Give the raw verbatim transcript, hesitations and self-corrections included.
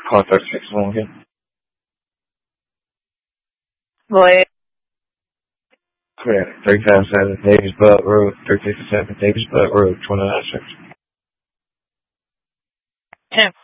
Call thirty-six one again. Void. Correct. three fifty-seven Davis Butt Road, three fifty-seven Davis Butt Road, twenty-nine six. ten